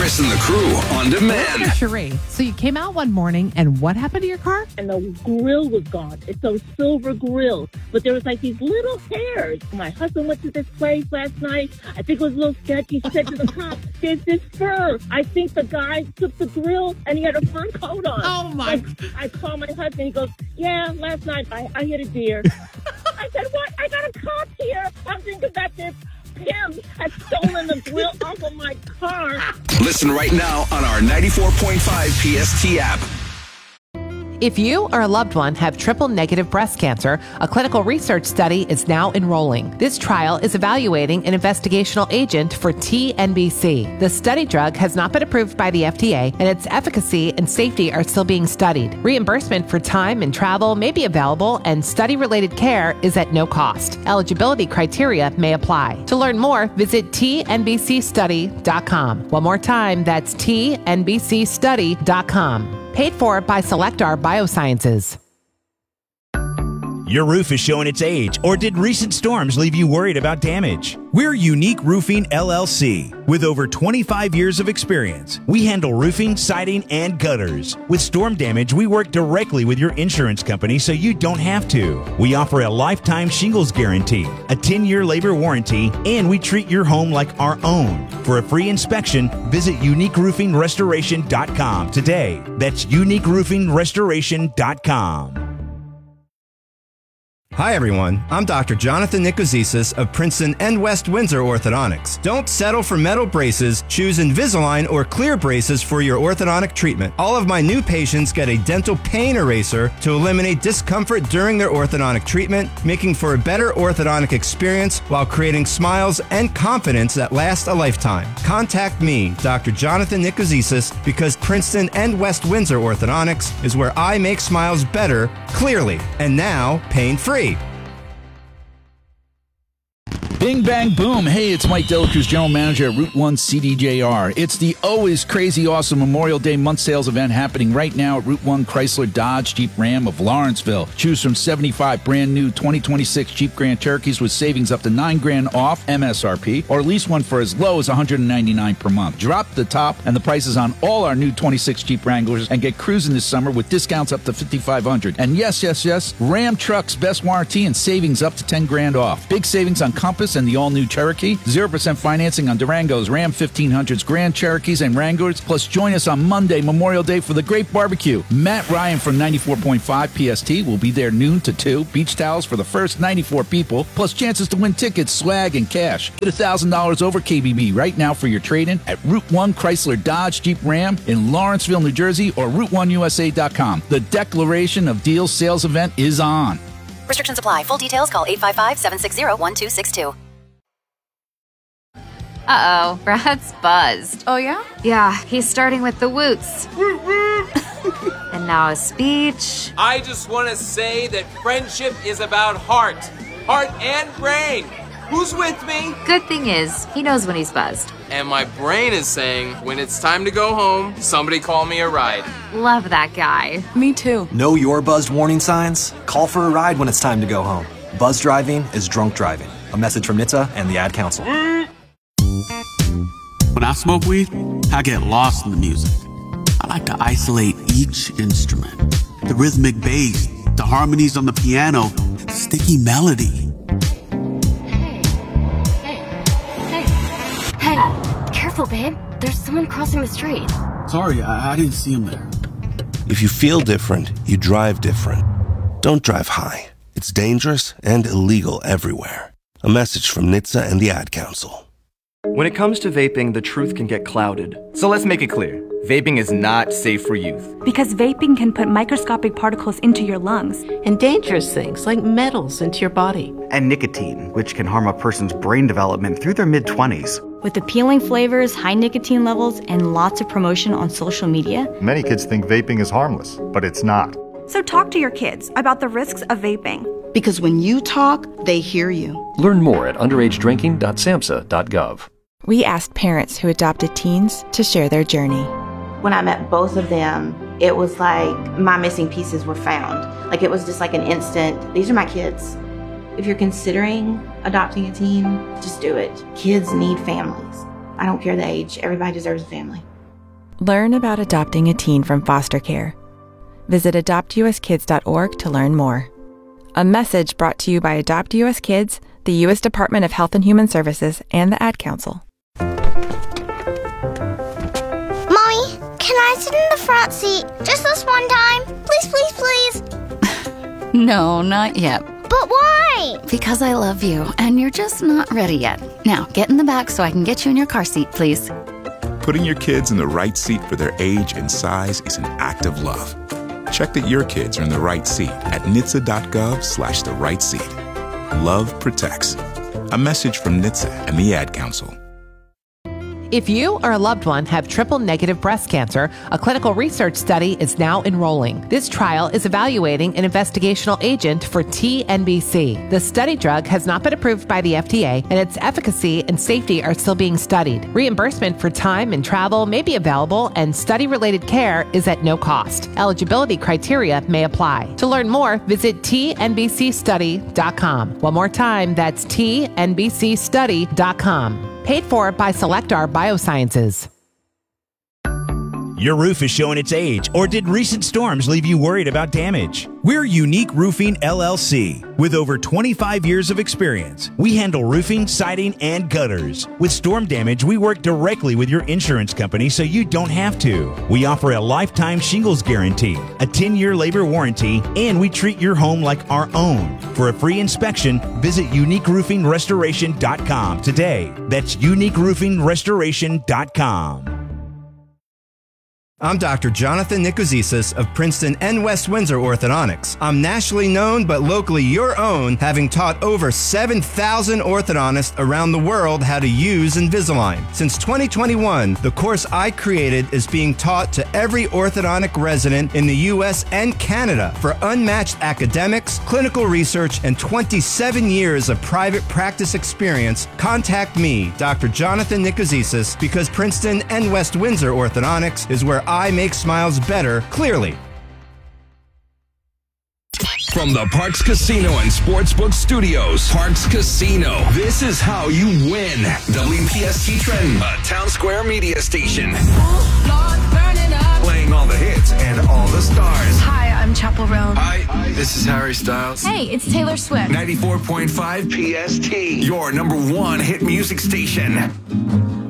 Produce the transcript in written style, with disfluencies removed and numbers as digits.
Chris and the crew on demand. Sheree, so you came out one morning, and what happened to your car? And the grill was gone. It's a silver grill, but there was like these little hairs. My husband went to this place last night. I think it was a little sketchy. He said to the cop, "There's this fur." I think the guy took the grill and he had a fur coat on. Oh my! I called my husband. He goes, "Yeah, last night I hit a deer." I said, "What? I got a cop here. I'm thinking that this pimp had stolen the grill off of my car." Listen right now on our 94.5 PST app. If you or a loved one have triple-negative breast cancer, a clinical research study is now enrolling. This trial is evaluating an investigational agent for TNBC. The study drug has not been approved by the FDA, and its efficacy and safety are still being studied. Reimbursement for time and travel may be available, and study-related care is at no cost. Eligibility criteria may apply. To learn more, visit tnbcstudy.com. One more time, that's tnbcstudy.com. Paid for by Selectar Biosciences. Your roof is showing its age, or did recent storms leave you worried about damage? We're Unique Roofing LLC. With over 25 years of experience, we handle roofing, siding, and gutters. With storm damage, we work directly with your insurance company so you don't have to. We offer a lifetime shingles guarantee, a 10-year labor warranty, and we treat your home like our own. For a free inspection, visit uniqueroofingrestoration.com today. That's uniqueroofingrestoration.com. Hi everyone, I'm Dr. Jonathan Nicozisis of Princeton and West Windsor Orthodontics. Don't settle for metal braces, choose Invisalign or clear braces for your orthodontic treatment. All of my new patients get a dental pain eraser to eliminate discomfort during their orthodontic treatment, making for a better orthodontic experience while creating smiles and confidence that last a lifetime. Contact me, Dr. Jonathan Nicozisis, because Princeton and West Windsor Orthodontics is where I make smiles better, clearly, and now pain-free. Bing, bang, boom. Hey, it's Mike Delacruz, General Manager at Route 1 CDJR. It's the always crazy awesome Memorial Day month sales event happening right now at Route 1 Chrysler Dodge Jeep Ram of Lawrenceville. Choose from 75 brand new 2026 Jeep Grand Cherokees with savings up to $9,000 off MSRP, or lease one for as low as $199 per month. Drop the top and the prices on all our new 26 Jeep Wranglers and get cruising this summer with discounts up to $5,500. And yes, Ram Trucks best warranty and savings up to $10,000 off. Big savings on Compass and the all-new Cherokee, 0% financing on Durangos, Ram 1500s, Grand Cherokees, and Wranglers. Plus, join us on Monday, Memorial Day, for the great barbecue. Matt Ryan from 94.5 PST will be there noon to 2. Beach towels for the first 94 people, plus chances to win tickets, swag, and cash. Get $1,000 over KBB right now for your trade-in at Route 1 Chrysler Dodge Jeep Ram in Lawrenceville, New Jersey, or Route1USA.com. The Declaration of Deals sales event is on. Restrictions apply. Full details, call 855-760-1262. Uh-oh, Brad's buzzed. Oh, yeah? Yeah, he's starting with the woots. And now a speech. I just want to say that friendship is about heart and brain. Who's with me? Good thing is, he knows when he's buzzed. And my brain is saying, when it's time to go home, somebody call me a ride. Love that guy. Me too. Know your buzzed warning signs? Call for a ride when it's time to go home. Buzz driving is drunk driving. A message from NHTSA and the Ad Council. When I smoke weed, I get lost in the music. I like to isolate each instrument. The rhythmic bass, the harmonies on the piano, the sticky melody. Hey, careful, babe. There's someone crossing the street. Sorry, I didn't see him there. If you feel different, you drive different. Don't drive high. It's dangerous and illegal everywhere. A message from NHTSA and the Ad Council. When it comes to vaping, the truth can get clouded. So let's make it clear. Vaping is not safe for youth. Because vaping can put microscopic particles into your lungs. And dangerous things like metals into your body. And nicotine, which can harm a person's brain development through their mid-20s. With appealing flavors, high nicotine levels, and lots of promotion on social media. Many kids think vaping is harmless, but it's not. So talk to your kids about the risks of vaping. Because when you talk, they hear you. Learn more at underagedrinking.samhsa.gov. We asked parents who adopted teens to share their journey. When I met both of them, it was like my missing pieces were found. Like it was just like an instant, these are my kids. If you're considering adopting a teen, just do it. Kids need families. I don't care the age, everybody deserves a family. Learn about adopting a teen from foster care. Visit adoptuskids.org to learn more. A message brought to you by Adopt US Kids, the U.S. Department of Health and Human Services, and the Ad Council. Mommy, can I sit in the front seat just this one time? Please, please, please. No, not yet. But why? Because I love you, and you're just not ready yet. Now, get in the back so I can get you in your car seat, please. Putting your kids in the right seat for their age and size is an act of love. Check that your kids are in the right seat at NHTSA.gov/the right seat. Love protects. A message from NHTSA and the Ad Council. If you or a loved one have triple-negative breast cancer, a clinical research study is now enrolling. This trial is evaluating an investigational agent for TNBC. The study drug has not been approved by the FDA, and its efficacy and safety are still being studied. Reimbursement for time and travel may be available, and study-related care is at no cost. Eligibility criteria may apply. To learn more, visit tnbcstudy.com. One more time, that's tnbcstudy.com. Paid for by Selectar Biosciences. Your roof is showing its age, or did recent storms leave you worried about damage? We're Unique Roofing LLC. With over 25 years of experience, we handle roofing, siding, and gutters. With storm damage, we work directly with your insurance company so you don't have to. We offer a lifetime shingles guarantee, a 10-year labor warranty, and we treat your home like our own. For a free inspection, visit uniqueroofingrestoration.com today. That's uniqueroofingrestoration.com. I'm Dr. Jonathan Nicozisis of Princeton and West Windsor Orthodontics. I'm nationally known but locally your own, having taught over 7,000 orthodontists around the world how to use Invisalign. Since 2021, the course I created is being taught to every orthodontic resident in the U.S. and Canada. For unmatched academics, clinical research, and 27 years of private practice experience, contact me, Dr. Jonathan Nicozisis, because Princeton and West Windsor Orthodontics is where I make smiles better, clearly. From the Parks Casino and Sportsbook Studios, Parks Casino. This is how you win. WPST Trenton, a Town Square media station. Playing all the hits and all the stars. Hi, I'm Chapel Roan. Hi, this is Harry Styles. Hey, it's Taylor Swift. 94.5 PST, your #1 hit music station.